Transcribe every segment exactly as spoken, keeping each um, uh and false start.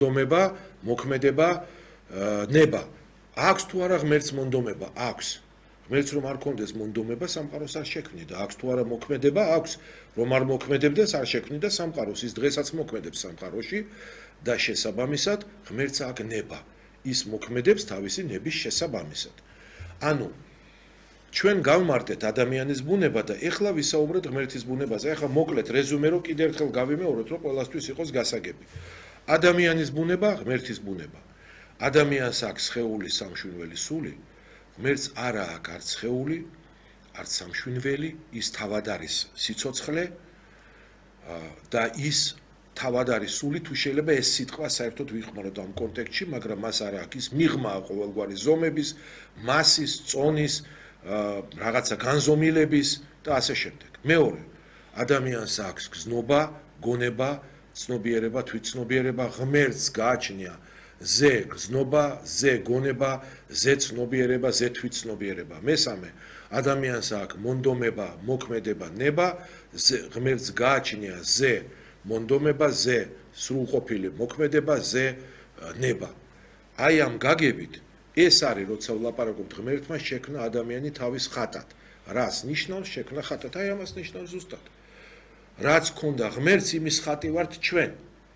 მონდომება, მოქმედება, ნება. აქვს თუ არა ღმერთს მონდომება? აქვს. ღმერთს რომ არ კონდეს მონდომება, სამყაროს არ შექმნიდა. აქვს თუ არა მოქმედება? აქვს. რომ არ მოქმედებდეს, არ შექმნიდა სამყაროს. ის დღესაც მოქმედებს სამყაროში და შესაბამისად ღმერთს აქვს ნება. ის მოქმედებს თავისი ნების შესაბამისად. ანუ ჩვენ გავმარტეთ ადამიანის ბუნება და ეხლა ვისაუბრეთ ღმერთის ბუნებაზე. ეხლა მოკლედ რეზუმე რომ კიდევ ერთხელ გავიმეოროთ, რომ ყველასთვის იყოს გასაგები. ადამიანის ბუნება, ღმერთის ბუნება. ადამიანს აქვს სხეული, სამშვენველი სული, ღმერთს არა აქვს არც სხეული, არც სამშვენველი, ის თავად არის სიცოცხლე და ის თავად არის სული, თუ შეიძლება ეს სიტყვა საერთოდ ვიხმაროთ ამ კონტექსტში, მაგრამ მას არ აქვს ის მიღმა ყოველგვარი ზომების, მასის, წონის, რაღაცა განზომილების და ასე შემდეგ. მეორე, ადამიანს აქვს გზნობა, გონება, ცნობიერება, თვითცნობიერება, ღმერთს გააჩნია ზე გზნობა, ზე გონება, ზე ცნობიერება, ზე თვითცნობიერება. მესამე, ადამიანს აქვს მონდომება, მოქმედება, ნება, ღმერთს გააჩნია ზე მონდომება, ზე სრულყოფილი მოქმედება, ზე ნება. აი ამ გაგებით ეს არის, როცა ვლაპარაკობთ ღმერთმა შექმნა ადამიანი თავის ხატად. რას ნიშნავს შექმნა ხატად? აი ამას ნიშნავს ზუსტად. რაც ქონდა ღმერთს, იმის ხატი ვართ ჩვენ.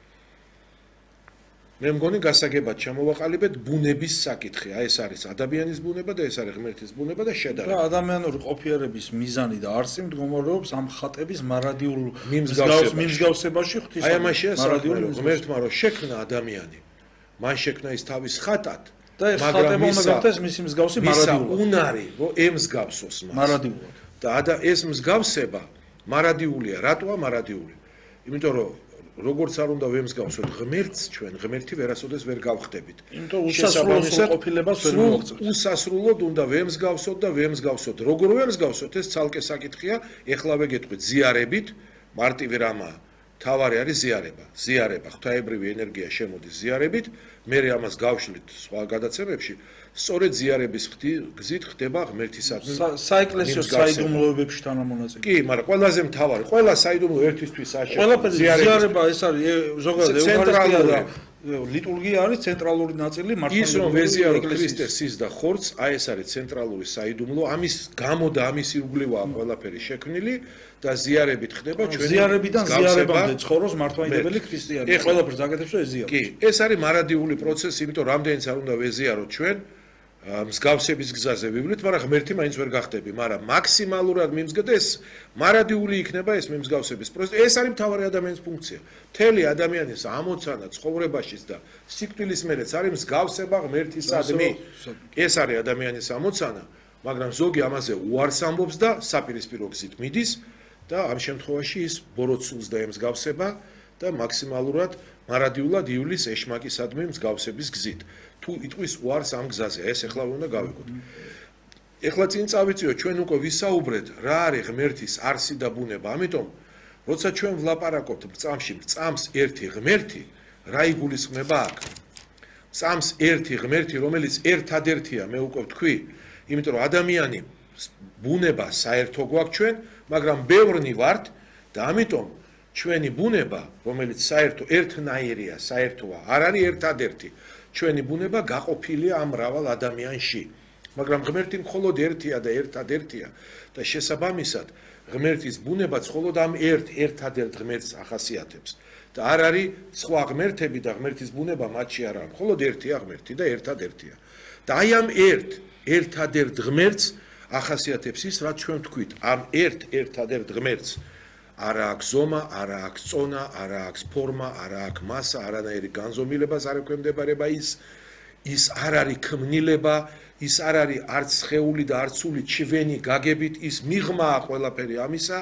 მე მგონი გასაგებად ჩამოვაყალიბეთ ბუნების საკითხი. აი ეს არის ადამიანის ბუნება და ეს არის ღმერთის ბუნება და შედარება. და ადამიანური ყოფიერების მიზანი და არსი მდგომარეობს ამ ხატების მარადიულ მიმსგავსებაში ღვთის. აი ამაშია საქმე, ღმერთმა რომ შექმნა ადამიანი, მან შექმნა ის თავის ხატად. და ეს ხატება უნდა გახდეს მისი მსგავსი მარადიულად. უნარი, რომ ემსგავსოს მას. მარადიულად. და ეს მსგავსება მარადიულია. რატოა მარადიული? იმიტომ რომ როგორც არ უნდა ვემსგავსოთ ღმერთს, ჩვენ ღმერთი ვერასოდეს ვერ გავხდებით. იმიტომ უსასრულო ყოფილებას ვერ მოვაღწევთ. უსასრულოდ უნდა ვემსგავსოთ და ვემსგავსოთ. როგორ ვემსგავსოთ? ეს ცალკე საკითხია. ეხლავე გეტყვით ზიარებით, მარტივი რამაა. თავარი არის ზიარება. ზიარება, ღვთაებრივი ენერგია შემოდის ზიარებით, მე ამას გავშლით სხვა გადაცემებში. სწორედ ზიარების გზით ხდება ღმერთისადმი საეკლესიო საიდუმლოებებში თანამონაწილე. კი, მაგრამ ყველაზე მთავარი, ყველა საიდუმლო ერთისთვის არ ყველაფერი ზიარება ეს არის ზოგადად ცენტრალური ლიტურგია არის ცენტრალური ნაწილი მართლაც ის რომ ვეზიარო ქრისტეს ის და ხორცს, აი ეს არის ცენტრალური საიდუმლო, ამის გამო და ამის ირგვლივაა ყველაფერი შექმნილი და ზიარებით ხდება ჩვენი ზიარებიდან ზიარებამდე ცხოვრობს მართლმადიდებელი ქრისტიანი. ყველაფერს აკეთებს და ეზიარებს. კი, ეს არის მარადიული პროცესი, იმიტომ რამდენიც არ უნდა ვეზიაროთ ჩვენ მსგავსების გზაზე ვივლით, მაგრამ ღმერთი მაინც ვერ გახდები, მაგრამ მაქსიმალურად მიმსგავსება ეს მარადიული იქნება ეს მიმსგავსების პროცესი. ეს არის მთავარი ადამიანის ფუნქცია. მთელი ადამიანის ამოცანა ცხოვრებაშიც და სიკვდილის მერეც არის მსგავსება ღმერთისადმი. ეს არის ადამიანის ამოცანა, მაგრამ ზოგი ამაზე უარს ამბობს და საპირისპირო გზით მიდის და ამ შემთხვევაში ის ბოროტსულს და ემსგავსება და მაქსიმალურად მარადიულად ივლის ეშმაკისადმი მსგავსების გზით. თუ იტყვის უარს ამ გზაზე, ეს ეხლა უნდა გავიგოთ. ეხლა წინ წავიწიოთ, ჩვენ უკვე ვისაუბრეთ, რა არის ღმერთის არსი და ბუნება. ამიტომ, როცა ჩვენ ვლაპარაკობთ წამში, წამს ერთი ღმერთი, რა იგულისხმება აქ? წამს ერთი ღმერთი, რომელიც ერთადერთია, მე უკვე ვთქვი, იმიტომ რომ ადამიანი ბუნება საერთო გვაქვს ჩვენ, მაგრამ ბევრნი ვართ და ამიტომ ჩვენი ბუნება, რომელიც საერთო ერთნაირია, საერთოა, არ არის ერთადერთი. ჩვენი ბუნება გაყოფილია ამ მრავალ ადამიანში. მაგრამ ღმერთი მხოლოდ ერთია და ერთადერთია და შესაბამისად ღმერთის ბუნება მხოლოდ ამ ერთ ერთადერთ ღმერთს ახასიათებს. და არ არის სხვა ღმერთები და ღმერთის ბუნება მათში არ არის. მხოლოდ ერთია ღმერთი და ერთადერთია. და აი ამ ერთ ერთადერთ ღმერთს ახასიათებს ის, რაც ჩვენ ვთქვით, ამ ერთ ერთადერთ ღმერთს არა აქვს ზომა, არა აქვს წონა, არა აქვს ფორმა, არა აქვს მასა, არანაირი განზომილებას არ ექვემდებარება ის, ის არ არის ქმნილება, ის არ არის არც სხეული და არც სული, ჩვენი გაგებით, ის მიღმაა ყველაფერი ამისა